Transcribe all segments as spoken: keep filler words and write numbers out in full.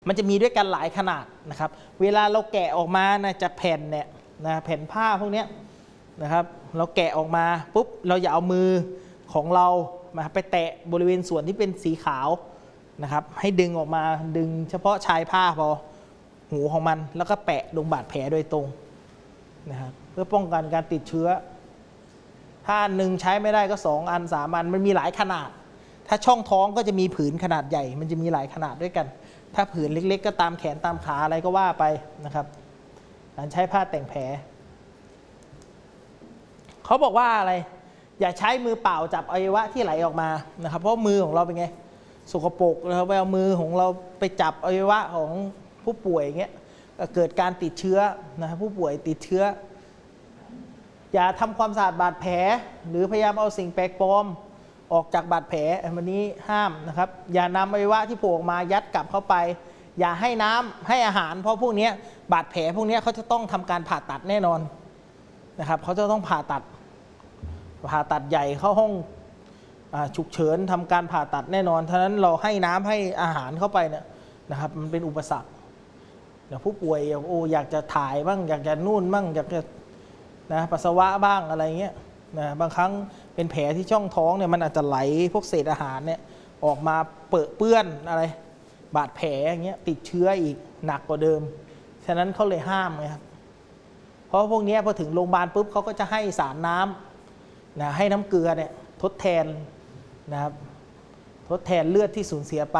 มันจะมีด้วยกันหลายขนาดนะครับเวลาเราแกะออกมานะจากแผ่นเนี่ยนะแผ่นผ้าพวกนี้นะครับเราแกะออกมาปุ๊บเราอย่าเอามือของเรามาไปแตะบริเวณส่วนที่เป็นสีขาวนะครับให้ดึงออกมาดึงเฉพาะชายผ้าพอหูของมันแล้วก็แปะลงบาดแผลโดยตรงนะครับเพื่อป้องกันการติดเชื้อถ้าหนึ่งใช้ไม่ได้ก็สองอันสามอันมันมีหลายขนาดถ้าช่องท้องก็จะมีผืนขนาดใหญ่มันจะมีหลายขนาดด้วยกันถ้าผืนเล็กๆก็ตามแขนตามขาอะไรก็ว่าไปนะครับการใช้ผ้าแต่งแผลเขาบอกว่าอะไรอย่าใช้มือเปล่าจับอวัยวะที่ไหลออกมานะครับเพราะมือของเราเป็นไงสกปรกนะครับไปเอามือของเราไปจับอวัยวะของผู้ป่วยอย่างเงี้ยเกิดการติดเชื้อนะครับผู้ป่วยติดเชื้ออย่าทำความสะอาดบาดแผลหรือพยายามเอาสิ่งแปลกปลอมออกจากบาดแผลวันนี้ห้ามนะครับอย่านำอวัยวะที่โผล่ออกมายัดกลับเข้าไปอย่าให้น้ำให้อาหารเพราะพวกนี้บาดแผลพวกนี้เขาจะต้องทำการผ่าตัดแน่นอนนะครับเขาจะต้องผ่าตัดผ่าตัดใหญ่เข้าห้องฉุกเฉินทำการผ่าตัดแน่นอนฉะนั้นเราให้น้ำให้อาหารเข้าไปเนี่ยนะครับมันเป็นอุปสรรคผู้ป่วยโอ้อยากจะถ่ายบ้างอยากจะนู่นบ้างอยากจะนะปัสสาวะบ้างอะไรเงี้ยนะบางครั้งเป็นแผลที่ช่องท้องเนี่ยมันอาจจะไหลพวกเศษอาหารเนี่ยออกมาเปื้อนเปื้อนอะไรบาดแผลอย่างเงี้ยติดเชื้ออีกหนักกว่าเดิมฉะนั้นเขาเลยห้ามไงครับเพราะพวกนี้พอถึงโรงพยาบาลปุ๊บเขาก็จะให้สารน้ำนะให้น้ำเกลือเนี่ยทดแทนนะครับทดแทนเลือดที่สูญเสียไป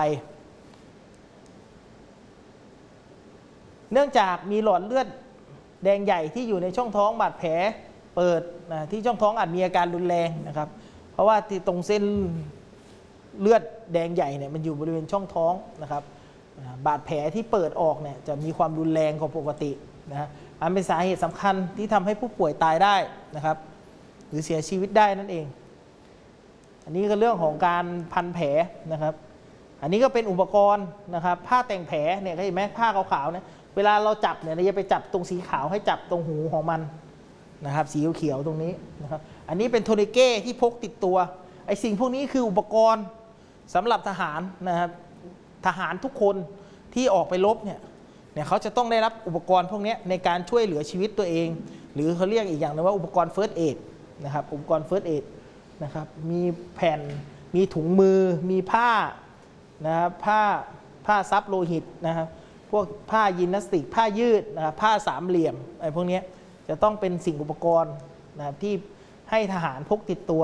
เนื่องจากมีหลอดเลือดแดงใหญ่ที่อยู่ในช่องท้องบาดแผลเปิดนะที่ช่องท้องอาจมีอาการรุนแรงนะครับเพราะว่าที่ตรงเส้นเลือดแดงใหญ่เนี่ยมันอยู่บริเวณช่องท้องนะครับบาดแผลที่เปิดออกเนี่ยจะมีความรุนแรงกว่าปกตินะอันเป็นสาเหตุสำคัญที่ทำให้ผู้ป่วยตายได้นะครับหรือเสียชีวิตได้นั่นเองอันนี้ก็เรื่องของการพันแผลนะครับอันนี้ก็เป็นอุปกรณ์นะครับผ้าแต่งแผลเนี่ยเห็นไหมผ้าขาวๆเนี่ยเวลาเราจับเนี่ยเราจะไปจับตรงสีขาวให้จับตรงหูของมันนะครับสีเขียวตรงนี้นะครับอันนี้เป็นโทนิเก้ที่พกติดตัวไอ้สิ่งพวกนี้คืออุปกรณ์สำหรับทหารนะครับทหารทุกคนที่ออกไปรบเนี่ยเนี่ยเขาจะต้องได้รับอุปกรณ์พวกนี้ในการช่วยเหลือชีวิตตัวเองหรือเขาเรียกอีกอย่างนึงว่าอุปกรณ์ First Aid นะครับอุปกรณ์ First Aid นะครับมีแผ่นมีถุงมือมีผ้านะครับผ้าผ้าซับโลหิตนะครับพวกผ้ายิมนาสติกผ้ายืดนะครับผ้าสามเหลี่ยมไอ้พวกนี้จะต้องเป็นสิ่งอุปกรณ์นะครับที่ให้ทหารพกติดตัว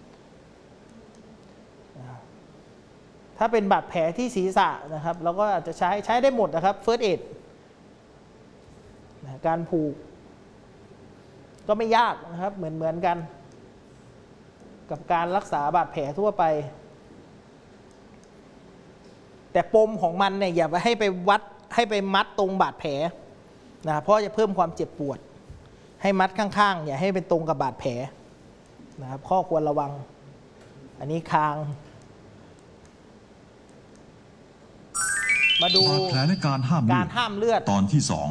ถ้าเป็นบาดแผลที่ศีรษะนะครับเราก็อาจจะใช้ใช้ได้หมดนะครับ First Aid การผูกก็ไม่ยากนะครับเหมือนเหมือนกันกับการรักษาบาดแผลทั่วไปแต่ปมของมันเนี่ยอย่าไปให้ไปวัดให้ไปมัดตรงบาดแผลนะเพราะจะเพิ่มความเจ็บปวดให้มัดข้างๆอย่าให้เป็นตรงกับบาดแผลนะครับข้อควรระวังอันนี้คางมาดูบาดแผลและการห้ามการห้ามเลือดตอนที่สอง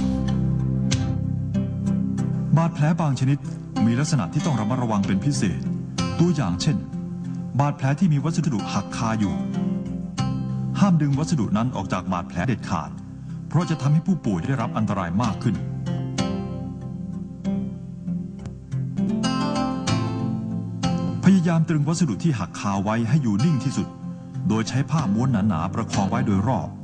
บาดแผลบางชนิดมีลักษณะที่ต้องระมัดระวังเป็นพิเศษตัวอย่างเช่นบาดแผลที่มีวัสดุหักคาอยู่ห้ามดึงวัสดุนั้นออกจากบาดแผลเด็ดขาดเพราะจะทำให้ผู้ป่วยได้รับอันตรายมากขึ้นพยายามตรึงวัสดุที่หักคาไว้ให้อยู่นิ่งที่สุดโดยใช้ผ้าม้วนหนาๆประคองไว้โดยรอบ